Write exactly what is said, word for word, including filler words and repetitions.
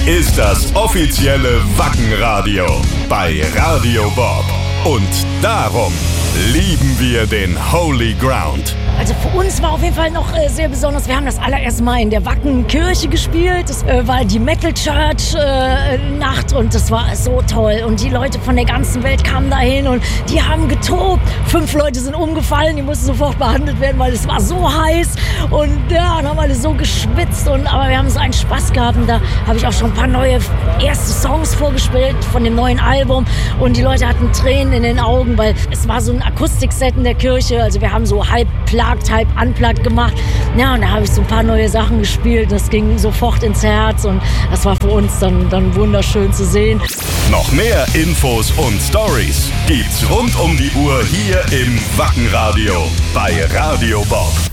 ist das offizielle Wackenradio bei Radio Bob. Und darum lieben wir den Holy Ground. Also für uns war auf jeden Fall noch äh, sehr besonders, wir haben das allererste Mal in der Wackenkirche gespielt. Das äh, war die Metal Church äh, Nacht und das war so toll. Und die Leute von der ganzen Welt kamen dahin und die haben getobt. Fünf Leute sind umgefallen, die mussten sofort behandelt werden, weil es war so heiß. Und ja, dann haben alle so geschwitzt. Und, aber wir haben so einen Spaß gehabt und da habe ich auch schon ein paar neue erste Songs vorgespielt von dem neuen Album. Und die Leute hatten Tränen in den Augen, weil es war so ein Akustikset in der Kirche. Also wir haben so halb plugged, halb unplugged gemacht. Ja, und da habe ich so ein paar neue Sachen gespielt. Das ging sofort ins Herz und das war für uns dann, dann wunderschön zu sehen. Noch mehr Infos und Stories gibt's rund um die Uhr hier im Wackenradio bei Radio Bob.